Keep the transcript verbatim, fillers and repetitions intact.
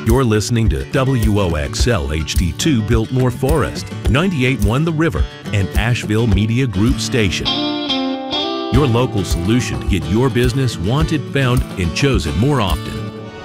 You're listening to W O X L H D two Biltmore Forest, ninety-eight point one The River, and Asheville Media Group Station. Your local solution to get your business wanted, found, and chosen more often.